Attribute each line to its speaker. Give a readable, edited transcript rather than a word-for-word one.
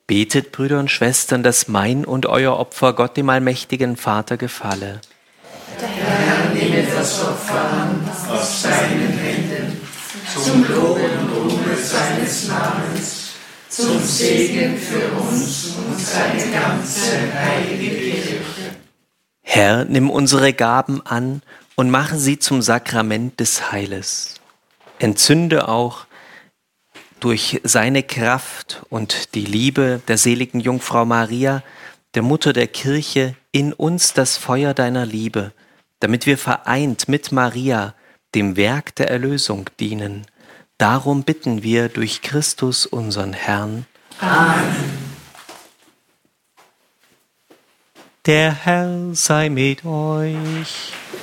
Speaker 1: Betet, Brüder und Schwestern, dass mein und euer Opfer Gott, dem allmächtigen Vater, gefalle.
Speaker 2: Der Herr nehme das Opfer an aus seinen Händen, zum Lob und Ruhme seines Namens, zum Segen für uns und seine ganze heilige Kirche.
Speaker 1: Herr, nimm unsere Gaben an und mache sie zum Sakrament des Heiles. Entzünde auch durch seine Kraft und die Liebe der seligen Jungfrau Maria, der Mutter der Kirche, in uns das Feuer deiner Liebe, damit wir vereint mit Maria dem Werk der Erlösung dienen. Darum bitten wir durch Christus, unseren Herrn.
Speaker 2: Amen.
Speaker 1: Der Herr sei mit euch.